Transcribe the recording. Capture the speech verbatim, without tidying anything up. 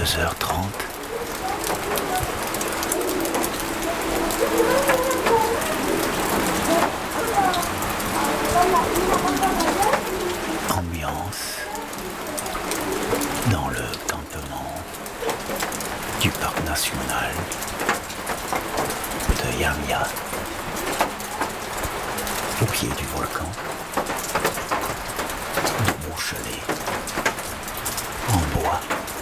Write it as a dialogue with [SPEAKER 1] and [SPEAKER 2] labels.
[SPEAKER 1] deux heures trente. Ambiance dans le campement du parc national de Yamia, au pied du volcan de Beauchelet, en bois.